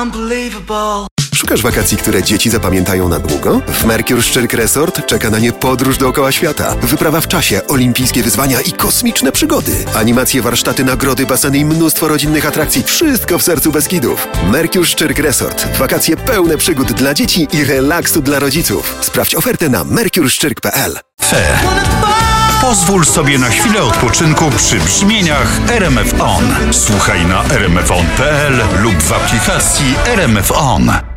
Unbelievable. Szukasz wakacji, które dzieci zapamiętają na długo? W Mercure Szczyrk Resort czeka na nie podróż dookoła świata. Wyprawa w czasie, olimpijskie wyzwania i kosmiczne przygody. Animacje, warsztaty, nagrody, baseny i mnóstwo rodzinnych atrakcji. Wszystko w sercu Beskidów. Mercure Szczyrk Resort. Wakacje pełne przygód dla dzieci i relaksu dla rodziców. Sprawdź ofertę na mercureszczyrk.pl. Pozwól sobie na chwilę odpoczynku przy brzmieniach RMF On. Słuchaj na rmfon.pl lub w aplikacji RMF On.